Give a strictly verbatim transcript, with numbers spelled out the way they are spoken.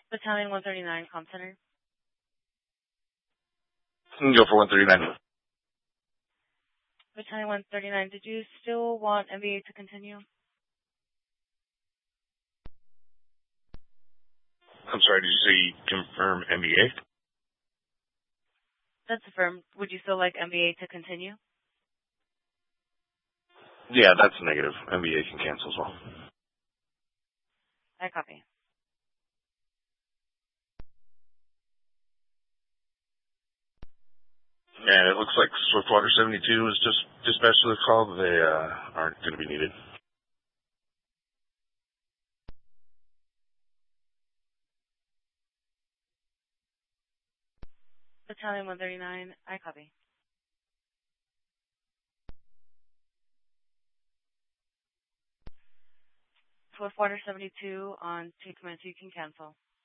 Battalion one thirty-nine, Com Center. You can go for one thirty-nine. Battalion one thirty-nine, did you still want M B A to continue? I'm sorry, did you say you confirm M B A? That's affirmed. Would you still like M B A to continue? Yeah, that's negative. M B A can cancel as well. I copy. And it looks like Swiftwater seventy-two is just dispatched to the call. They uh, aren't going to be needed. Battalion one thirty-nine, I copy. Swiftwater seventy-two on T command, you can cancel.